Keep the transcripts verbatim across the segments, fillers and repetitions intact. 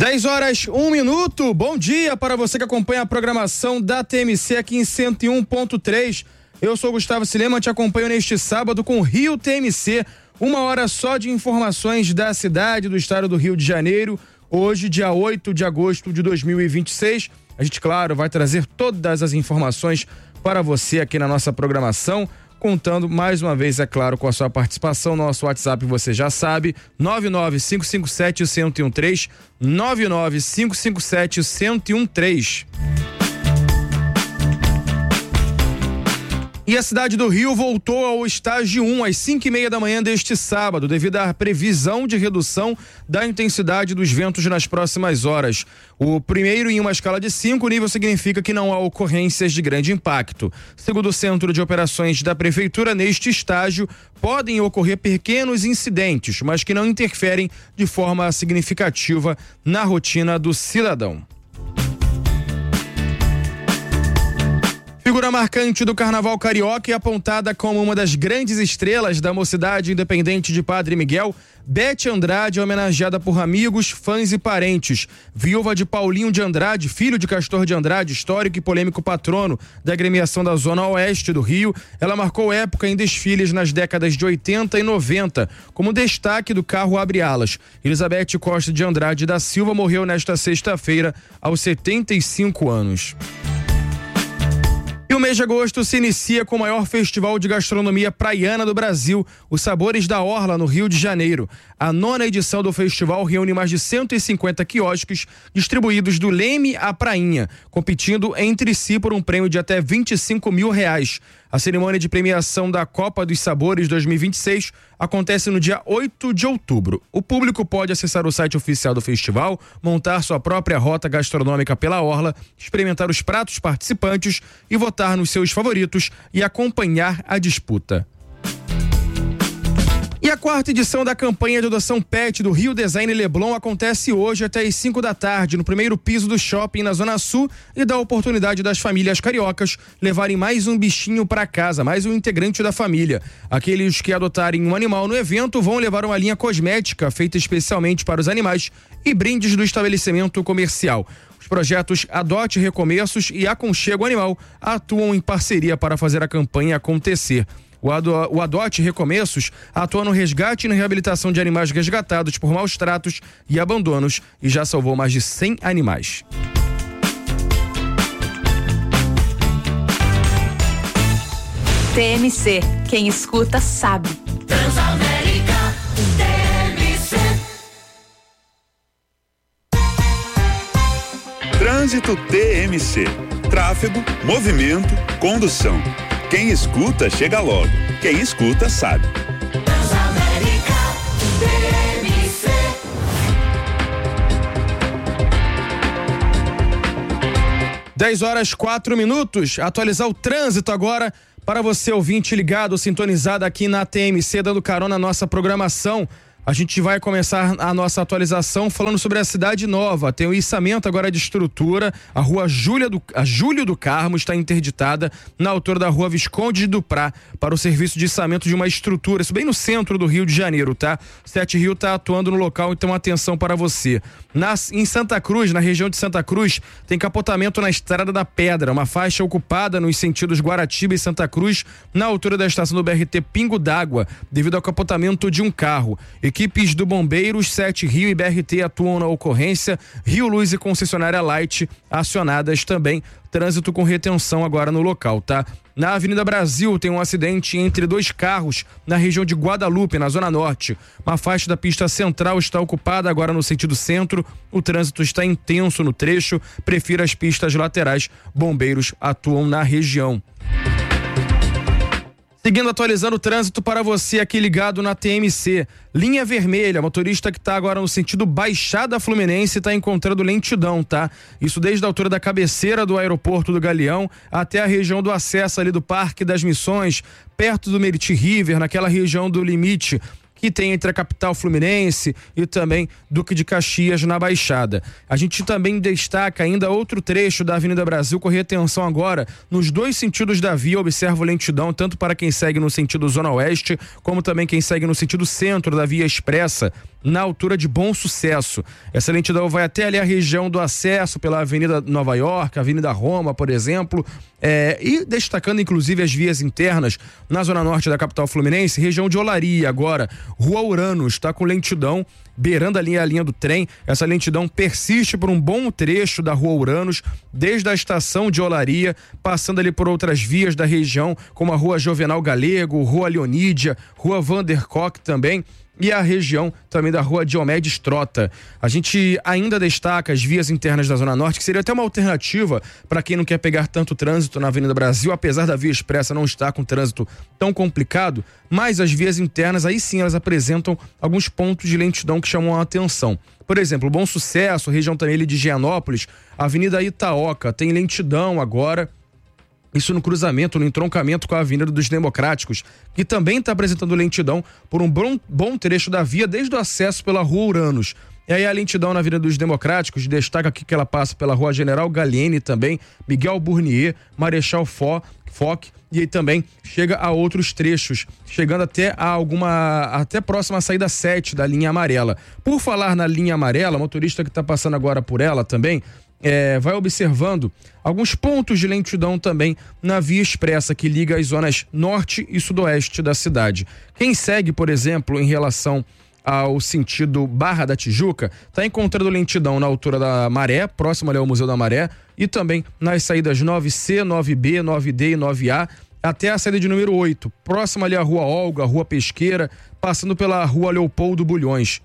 dez horas, um minuto. Bom dia para você que acompanha a programação da T M C aqui em cento e um ponto três. Eu sou Gustavo Silema, te acompanho neste sábado com Rio T M C. Uma hora só de informações da cidade, do estado do Rio de Janeiro. Hoje, dia oito de agosto de dois mil e vinte e seis. A gente, claro, vai trazer todas as informações para você aqui na nossa programação. Contando mais uma vez, é claro, com a sua participação. Nosso WhatsApp você já sabe, nove nove cinco cinco sete, um zero um três, nove nove cinco cinco sete, um zero um três. E a cidade do Rio voltou ao estágio um às cinco e meia da manhã deste sábado, devido à previsão de redução da intensidade dos ventos nas próximas horas. O primeiro em uma escala de cinco, o nível significa que não há ocorrências de grande impacto. Segundo o Centro de Operações da Prefeitura, neste estágio podem ocorrer pequenos incidentes, mas que não interferem de forma significativa na rotina do cidadão. Figura marcante do Carnaval Carioca e apontada como uma das grandes estrelas da Mocidade Independente de Padre Miguel, Bete Andrade é homenageada por amigos, fãs e parentes. Viúva de Paulinho de Andrade, filho de Castor de Andrade, histórico e polêmico patrono da agremiação da Zona Oeste do Rio, ela marcou época em desfiles nas décadas de oitenta e noventa, como destaque do carro Abre Alas. Elizabeth Costa de Andrade da Silva morreu nesta sexta-feira, aos setenta e cinco anos. E o mês de agosto se inicia com o maior festival de gastronomia praiana do Brasil, os Sabores da Orla, no Rio de Janeiro. A nona edição do festival reúne mais de cento e cinquenta quiosques distribuídos do Leme à Prainha, competindo entre si por um prêmio de até vinte e cinco mil reais. A cerimônia de premiação da Copa dos Sabores dois mil e vinte e seis acontece no dia oito de outubro. O público pode acessar o site oficial do festival, montar sua própria rota gastronômica pela Orla, experimentar os pratos participantes e votar nos seus favoritos e acompanhar a disputa. E a quarta edição da campanha de adoção pet do Rio Design Leblon acontece hoje até às cinco da tarde, no primeiro piso do shopping na Zona Sul, e dá a oportunidade das famílias cariocas levarem mais um bichinho para casa, mais um integrante da família. Aqueles que adotarem um animal no evento vão levar uma linha cosmética feita especialmente para os animais e brindes do estabelecimento comercial. Os projetos Adote Recomeços e Aconchego Animal atuam em parceria para fazer a campanha acontecer. O, ado, o Adote Recomeços atua no resgate e na reabilitação de animais resgatados por maus tratos e abandonos e já salvou mais de cem animais. T M C, quem escuta sabe. Transamérica, T M C. Trânsito T M C. Tráfego, movimento, condução. Quem escuta, chega logo. Quem escuta, sabe. Transamérica, T M C. dez horas, quatro minutos. Atualizar o trânsito agora para você, ouvinte ligado, sintonizado aqui na T M C, dando carona na nossa programação. A gente vai começar a nossa atualização falando sobre a Cidade Nova. Tem o içamento agora de estrutura. A rua Júlia do, a Júlio do Carmo está interditada na altura da rua Visconde de Duprá para o serviço de içamento de uma estrutura. Isso bem no centro do Rio de Janeiro, tá? Sete Rio está atuando no local, então atenção para você. Nas, em Santa Cruz, na região de Santa Cruz, tem capotamento na Estrada da Pedra, uma faixa ocupada nos sentidos Guaratiba e Santa Cruz, na altura da estação do B R T Pingo d'Água, devido ao capotamento de um carro. Equipes do Bombeiros, Sete Rio e B R T atuam na ocorrência. Rio Luz e concessionária Light acionadas também. Trânsito com retenção agora no local, tá? Na Avenida Brasil tem um acidente entre dois carros na região de Guadalupe, na Zona Norte. Uma faixa da pista central está ocupada agora no sentido centro. O trânsito está intenso no trecho. Prefira as pistas laterais. Bombeiros atuam na região. Seguindo, atualizando o trânsito para você aqui ligado na T M C. Linha vermelha, motorista que está agora no sentido Baixada Fluminense está encontrando lentidão, tá? Isso desde a altura da cabeceira do aeroporto do Galeão até a região do acesso ali do Parque das Missões, perto do Meriti River, naquela região do limite que tem entre a capital fluminense e também Duque de Caxias na Baixada. A gente também destaca ainda outro trecho da Avenida Brasil com retenção agora nos dois sentidos da via. Observa lentidão tanto para quem segue no sentido Zona Oeste como também quem segue no sentido centro da via expressa. na altura de Bom Sucesso. Essa lentidão vai até ali a região do acesso pela Avenida Nova York, Avenida Roma, por exemplo, é, e destacando inclusive as vias internas na zona norte da capital fluminense, região de Olaria agora, Rua Uranus, está com lentidão beirando ali a linha do trem. Essa lentidão persiste por um bom trecho da Rua Uranus, desde a estação de Olaria, passando ali por outras vias da região, como a Rua Jovenal Galego, Rua Leonídia, Rua Vandercock também, e a região também da Rua Diomedes Trota. A gente ainda destaca as vias internas da Zona Norte, que seria até uma alternativa para quem não quer pegar tanto trânsito na Avenida Brasil, apesar da via expressa não estar com trânsito tão complicado, mas as vias internas, aí sim, elas apresentam alguns pontos de lentidão que chamam a atenção. Por exemplo, Bom Sucesso, região também ali de Gianópolis, Avenida Itaoca, tem lentidão agora. Isso no cruzamento, no entroncamento com a Avenida dos Democráticos, que também está apresentando lentidão por um bom, bom trecho da via, desde o acesso pela Rua Uranus. E aí a lentidão na Avenida dos Democráticos, destaca aqui que ela passa pela Rua General Gallieni também, Miguel Burnier, Marechal Fo, Foch, e aí também chega a outros trechos, chegando até a alguma, até próxima à saída sete da linha amarela. Por falar na linha amarela, motorista que está passando agora por ela também, É, vai observando alguns pontos de lentidão também na via expressa que liga as zonas norte e sudoeste da cidade. Quem segue, por exemplo, em relação ao sentido Barra da Tijuca, está encontrando lentidão na altura da Maré, próximo ali ao Museu da Maré, e também nas saídas nove C, nove B, nove D e nove A, até a saída de número oito, próximo ali à Rua Olga, Rua Pesqueira, passando pela Rua Leopoldo Bulhões.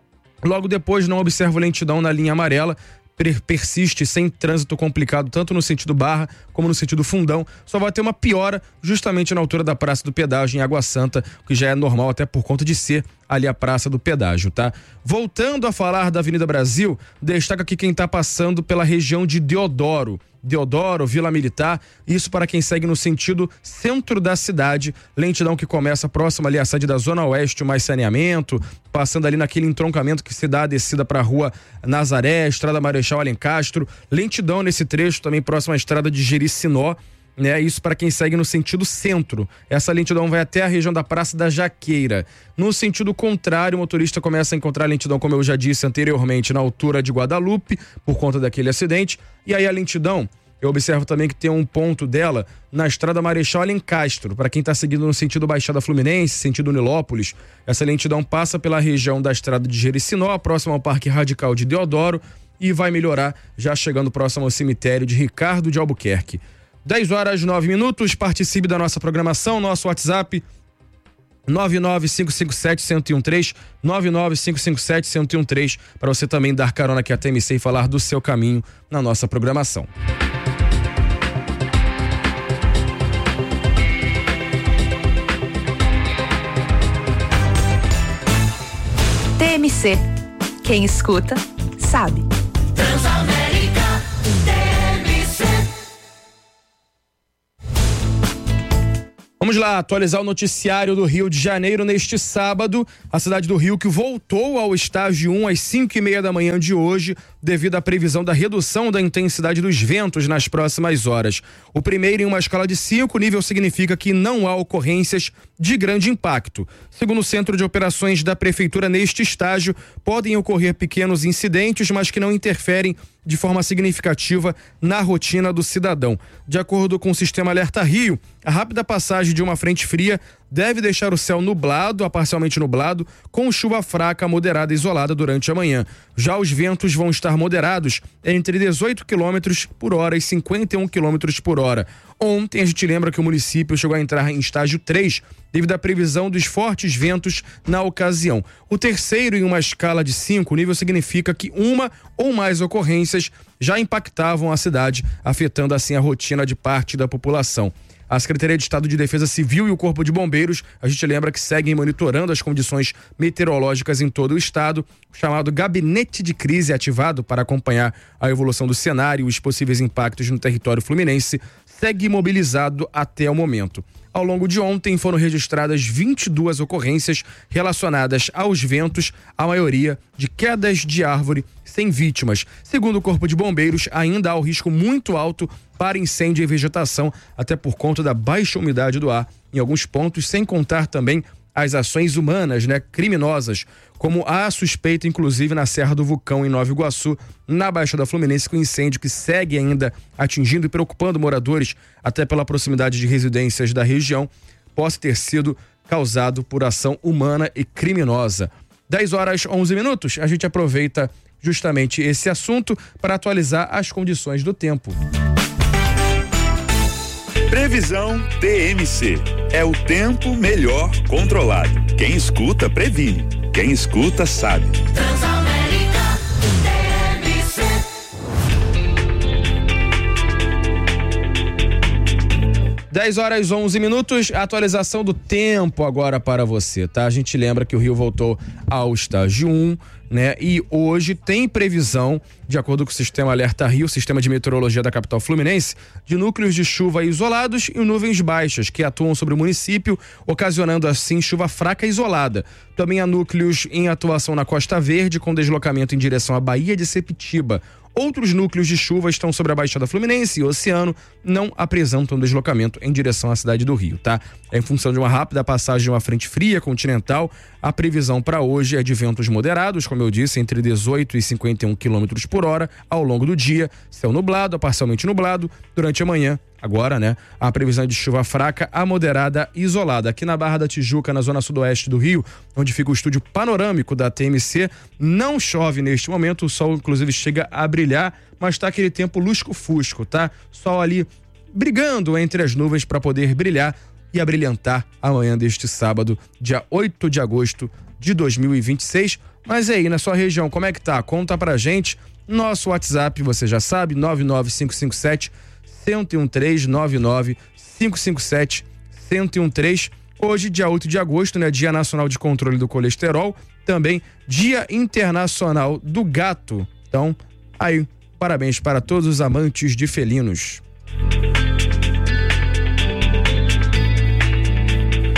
Logo depois não observo lentidão na linha amarela, persiste sem trânsito complicado, tanto no sentido Barra como no sentido Fundão. Só vai ter uma piora justamente na altura da Praça do Pedágio em Água Santa, que já é normal até por conta de ser ali a Praça do Pedágio, tá? Voltando a falar da Avenida Brasil, destaca aqui quem tá passando pela região de Deodoro. Deodoro, Vila Militar, isso para quem segue no sentido centro da cidade, lentidão que começa próxima ali à sede da Zona Oeste, mais saneamento, passando ali naquele entroncamento que se dá a descida para a Rua Nazaré, Estrada Marechal Alencastro, lentidão nesse trecho também próximo à Estrada de Jericinó, né? Isso para quem segue no sentido centro. Essa lentidão vai até a região da Praça da Jaqueira. No sentido contrário, o motorista começa a encontrar lentidão, como eu já disse anteriormente, na altura de Guadalupe, por conta daquele acidente. E aí a lentidão, eu observo também que tem um ponto dela na Estrada Marechal Alencastro, para quem está seguindo no sentido Baixada Fluminense, sentido Nilópolis. Essa lentidão passa pela região da Estrada de Jericinó, próximo ao Parque Radical de Deodoro, e vai melhorar já chegando próximo ao cemitério de Ricardo de Albuquerque. dez horas e nove minutos, participe da nossa programação, nosso WhatsApp nove nove cinco cinco sete, um zero um três, nove nove cinco cinco sete, um zero um três, para você também dar carona aqui a T M C e falar do seu caminho na nossa programação. T M C. Quem escuta, sabe. Transamérica T M C. Vamos lá, atualizar o noticiário do Rio de Janeiro neste sábado. A cidade do Rio que voltou ao estágio um às cinco e meia da manhã de hoje, devido à previsão da redução da intensidade dos ventos nas próximas horas. O primeiro em uma escala de cinco, nível significa que não há ocorrências de grande impacto. Segundo o Centro de Operações da Prefeitura, neste estágio podem ocorrer pequenos incidentes, mas que não interferem de forma significativa na rotina do cidadão. De acordo com o Sistema Alerta Rio, a rápida passagem de uma frente fria deve deixar o céu nublado a parcialmente nublado, com chuva fraca, moderada e isolada durante a manhã. Já os ventos vão estar moderados entre dezoito quilômetros por hora e cinquenta e um quilômetros por hora. Ontem a gente lembra que o município chegou a entrar em estágio três, devido à previsão dos fortes ventos na ocasião. O terceiro em uma escala de cinco, nível significa que uma ou mais ocorrências já impactavam a cidade, afetando assim a rotina de parte da população. A Secretaria de Estado de Defesa Civil e o Corpo de Bombeiros, a gente lembra que seguem monitorando as condições meteorológicas em todo o estado. O chamado Gabinete de Crise ativado para acompanhar a evolução do cenário e os possíveis impactos no território fluminense segue mobilizado até o momento. Ao longo de ontem foram registradas vinte e duas ocorrências relacionadas aos ventos, a maioria de quedas de árvore, sem vítimas. Segundo o Corpo de Bombeiros, ainda há o risco muito alto para incêndio e vegetação, até por conta da baixa umidade do ar em alguns pontos, sem contar também as ações humanas, né, criminosas, como a suspeita, inclusive, na Serra do Vulcão, em Nova Iguaçu, na Baixada Fluminense, com incêndio que segue ainda atingindo e preocupando moradores, até pela proximidade de residências da região, possa ter sido causado por ação humana e criminosa. dez horas e onze minutos, a gente aproveita justamente esse assunto para atualizar as condições do tempo. Previsão T M C. É o tempo melhor controlado. Quem escuta, previne. Quem escuta, sabe. Transamérica T M C. dez horas e onze minutos, atualização do tempo agora para você, tá? A gente lembra que o Rio voltou ao estágio um, né? E hoje tem previsão, de acordo com o Sistema Alerta Rio, Sistema de Meteorologia da capital fluminense, de núcleos de chuva isolados e nuvens baixas que atuam sobre o município, ocasionando assim chuva fraca isolada. Também há núcleos em atuação na Costa Verde, com deslocamento em direção à Baía de Sepitiba. Outros núcleos de chuva estão sobre a Baixada Fluminense e Oceano, não apresentam deslocamento em direção à cidade do Rio, tá? Em função de uma rápida passagem de uma frente fria continental, a previsão para hoje é de ventos moderados, como eu disse, entre dezoito e cinquenta e um quilômetros por hora ao longo do dia, céu nublado a parcialmente nublado. Durante a manhã, agora, né, a previsão é de chuva fraca a moderada isolada. Aqui na Barra da Tijuca, na zona sudoeste do Rio, onde fica o estúdio panorâmico da T M C, não chove neste momento, o sol inclusive chega a brilhar, mas tá aquele tempo lusco-fusco, tá? Sol ali brigando entre as nuvens para poder brilhar e abrilhantar amanhã deste sábado, dia oito de agosto de dois mil e vinte e seis. Mas aí, na sua região, como é que tá? Conta pra gente. Nosso WhatsApp, você já sabe, nove nove cinco cinco sete um zero um três, nove nove cinco cinco sete um zero um três. Hoje, dia oito de agosto, né? Dia Nacional de Controle do Colesterol, também Dia Internacional do Gato. Então, aí, parabéns para todos os amantes de felinos.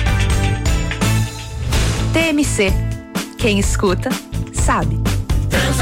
T M C. Quem escuta, sabe.